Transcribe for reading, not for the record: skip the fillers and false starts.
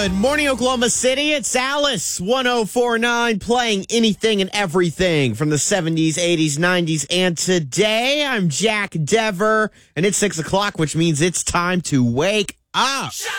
Good morning, Oklahoma City. It's Alice 1049 playing anything and everything from the 70s, 80s, 90s, and today. I'm Jack Dever, and it's 6 o'clock, which means it's time to wake up.